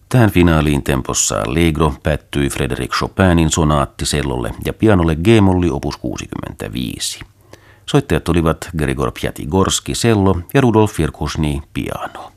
Tähän finaaliin tempossa Allegro päättyi Frédéric Chopinin sonaatti cellolle ja pianolle G-molli opus 65. Soittajat olivat Grigor Pjatigorski cello ja Rudolf Virkusny piano.